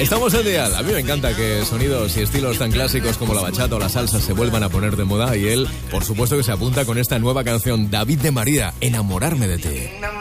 Estamos en Dial. A mí me encanta que sonidos y estilos tan clásicos como la bachata o la salsa se vuelvan a poner de moda y él, por supuesto que se apunta con esta nueva canción, David de María, Enamorarme de ti.